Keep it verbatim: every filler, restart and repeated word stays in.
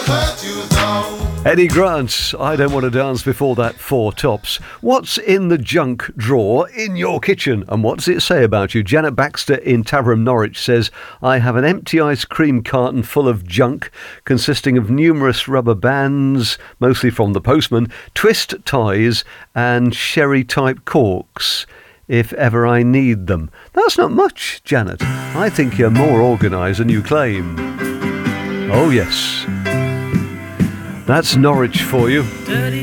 Eddie Grant, I don't want to dance before that Four Tops. What's in the junk drawer in your kitchen, and what does it say about you? Janet Baxter in Tavern, Norwich says, I have an empty ice cream carton full of junk consisting of numerous rubber bands, mostly from the postman, twist ties and sherry-type corks, if ever I need them. That's not much, Janet. I think you're more organised than you claim. Oh, yes. That's Norwich for you.